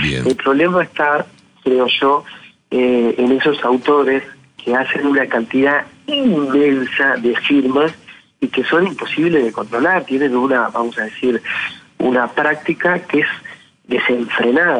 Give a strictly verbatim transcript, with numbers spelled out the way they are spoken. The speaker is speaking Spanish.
Bien. El problema está, creo yo, eh, en esos autores que hacen una cantidad inmensa de firmas y que son imposibles de controlar, tienen una, vamos a decir, una práctica que es desenfrenada.